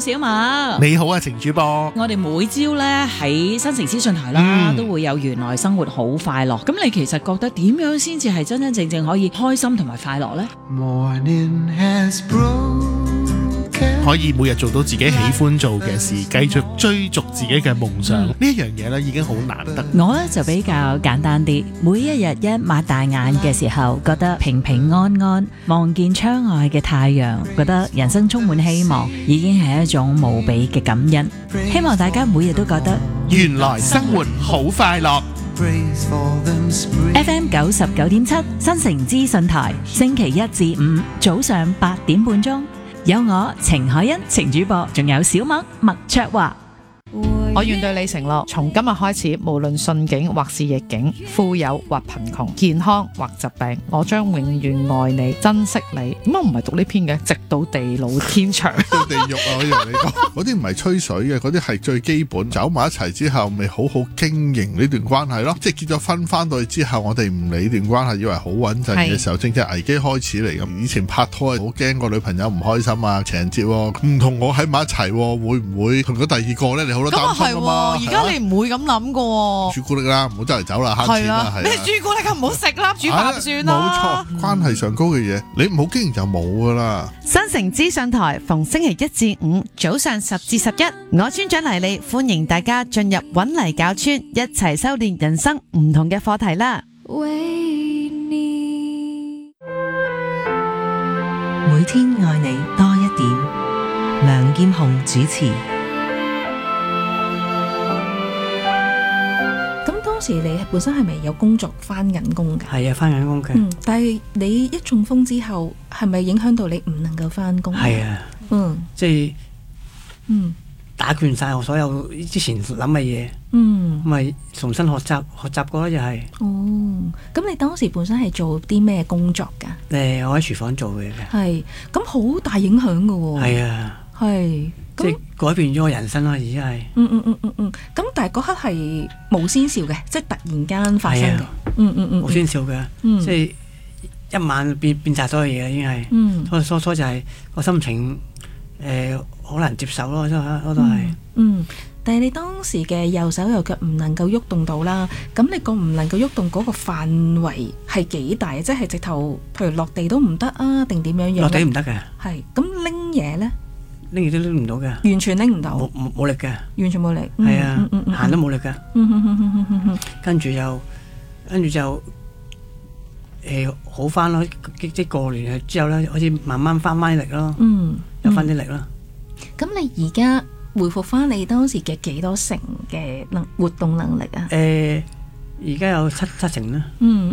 小馬。 你好啊，程主播。 我哋每朝咧喺新城資訊台啦，都會有原來生活好快樂。咁你其實覺得點樣先至係真真正正可以開心同埋快樂呢？ 可以每日做到自己喜歡做嘅事，繼續追逐自己嘅夢想，呢一樣嘢咧已經好難得。 我咧就比較簡單啲，每一日一擘大眼嘅時候，覺得平平安安，望見窗外嘅太陽，覺得人生充滿希望，已經係一種無比嘅感恩。希望大家每日都覺得原來生活好快樂。 FM 99.7新城資訊台，星期一至五早上8點半鐘。有我程海欣程主播，仲有小麥麥卓華。 我願對你承諾，從今日開始，無論順境或是逆境，富有或貧窮，健康或疾病，我將永遠愛你、珍惜你。點解唔係讀呢篇嘅？直到地老天長。 到地獄啊！我以為你講嗰啲唔係吹水嘅，嗰啲係最基本。走埋一齊之後，咪好好經營呢段關係咯。即係結咗婚翻到去之後，我哋唔理段關係，以為好穩陣嘅時候，正正危機開始嚟咁。以前拍拖好驚個女朋友唔開心啊，情人節唔同我喺埋一齊，會唔會同咗第二個咧？你好多擔心。 係喎，而家你唔會咁諗噶。 朱古力啦，唔好周圍走啦，慳錢啦，係。 你朱古力咁唔好食啦，煮飯算啦。 冇錯，關係上高嘅嘢，你唔好經營就冇噶啦。 新城資訊台逢星期一至五早上10至11，我村長黎利歡迎大家進入搵泥搞村，一齊修煉人生唔同嘅課題啦。 每天愛你多一點，梁劍虹主持。 當時你本身係咪有工作翻緊工㗎？ 係啊，翻緊工嘅。 但係你一中風之後，係咪影響到你唔能夠翻工？ 係啊，即係打斷晒我所有之前諗嘅嘢，咁咪重新學習過啦，又係。 哦，咁你當時本身係做啲咩工作㗎？ 我喺廚房做嘅。 係，咁好大影響㗎喎。 係啊， 係。 即係改變咗我人生啦，而家係。 咁但係嗰刻係冇先兆嘅，即係突然間發生嘅。 冇先兆嘅，即係一晚變晒所有嘢，已經係。初就係個心情好難接受咯，我都係。 但係你當時嘅右手右腳唔能夠喐動到啦，咁你個唔能夠喐動嗰個範圍係幾大？即係直頭，譬如落地都唔得啊，定點樣樣？ 落地唔得嘅。 係，咁拎嘢咧？拎嘢都拎唔到嘅， 完全拎唔到， 冇力嘅， 完全冇力。 係啊，行都冇力嘅。跟住就好翻咯，即係過年之後咧，好似慢慢翻力咯，有翻啲力咯。 咁你而家回復翻你當時嘅幾多成嘅活動能力啊？ 而家有七成啦。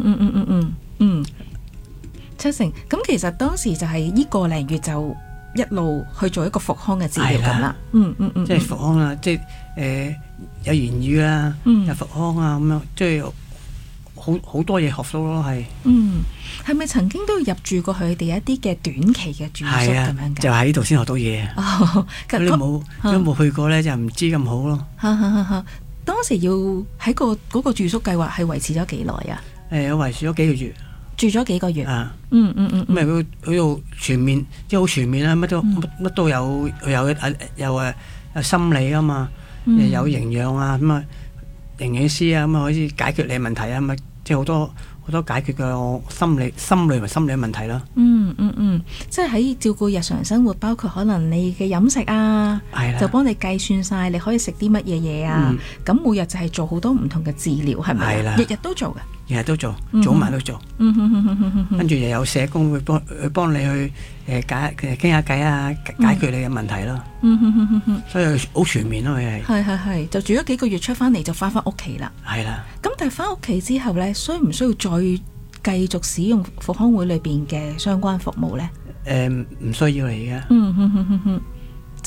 七成。咁其實當時就係呢個零月就一路去做一個復康嘅治療咁啦， 即係復康啦，即係有言語啦，有復康啊咁樣，即係好多嘢學到咯，係。 係咪曾經都入住過佢哋一啲嘅短期嘅住宿咁樣㗎？ 就喺呢度先學到嘢。你冇去過咧，就唔知咁好咯。 當時要喺嗰個住宿計劃係維持咗幾耐啊？ 我維持咗幾個月。 住咗幾個月啊？ 咁咪佢度全面，即係好全面啦，乜都有，有心理啊嘛，又有營養啊，咁啊營養師啊，咁啊可以解決你嘅問題啊，咁啊即係好多解決嘅心理同心理嘅問題啦。 即係喺照顧日常生活，包括可能你嘅飲食啊，就幫你計算晒你可以食啲乜嘢嘢啊。咁每日就係做好多唔同嘅治療，係咪？日日都做㗎。 日日都做，早晚都做，跟住又有社工會幫你去傾下偈啊，解決你嘅問題咯。所以好全面咯，佢係。 係，就住咗幾個月出翻嚟就翻屋企啦。 係啦。 咁但係翻屋企之後咧，需唔需要再繼續使用復康會裏邊嘅相關服務咧？ 唔需要嚟嘅。